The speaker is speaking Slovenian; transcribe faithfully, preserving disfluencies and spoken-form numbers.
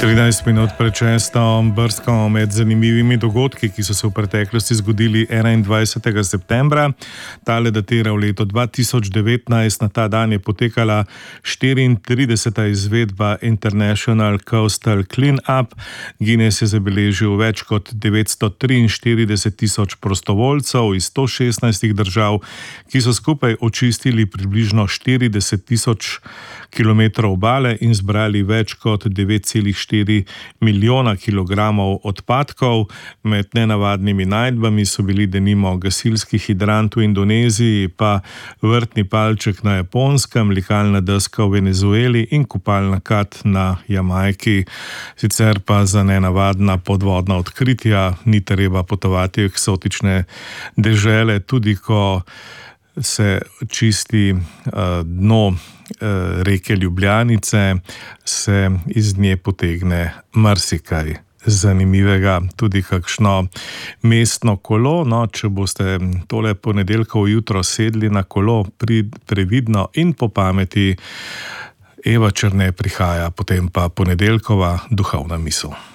trinajst minut pred šesto brskamo med zanimivimi dogodki, ki so se v preteklosti zgodili enaindvajsetega septembra. Tale datira v leto dva tisoč devetnajst. Na ta dan je potekala štiriintrideseta izvedba International Coastal Cleanup. Guinness je zabeležil več kot devetsto triinštirideset tisoč prostovoljcev iz sto šestnajstih držav, ki so skupaj očistili približno štirideset tisoč kilometrov obale in zbrali več kot devet celih štiri milijona kilogramov odpadkov. Med nenavadnimi najdbami so bili denimo gasilski hidrant v Indoneziji, pa vrtni palček na Japonskem, likalna deska v Venezueli in kupalna kad na Jamajki. Sicer pa za nenavadna podvodna odkritja ni treba potovati v eksotične dežele, tudi ko se čisti uh, dno uh, reke Ljubljanice, se iz nje potegne marsikaj zanimivega, tudi kakšno mestno kolo. No, če boste tole ponedeljkovo jutro sedli na kolo, previdno in po pameti. Eva Černe prihaja, potem pa ponedeljkova duhovna misel.